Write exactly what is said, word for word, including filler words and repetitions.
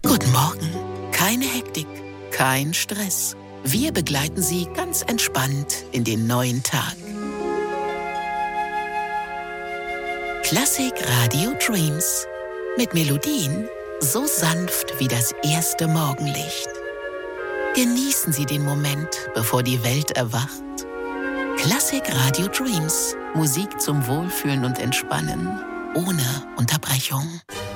Guten Morgen. Keine Hektik, kein Stress. Wir begleiten Sie ganz entspannt in den neuen Tag. Klassik Radio Dreams. Mit Melodien so sanft wie das erste Morgenlicht. Genießen Sie den Moment, bevor die Welt erwacht. Klassik Radio Dreams. Musik zum Wohlfühlen und Entspannen. Ohne Unterbrechung.